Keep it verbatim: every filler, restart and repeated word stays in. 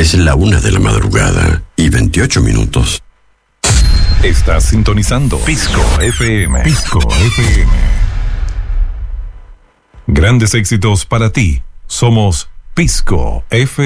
Es la una de la madrugada y veintiocho minutos. Estás sintonizando Pisco F M. Pisco F M. Grandes éxitos para ti. Somos Pisco F M.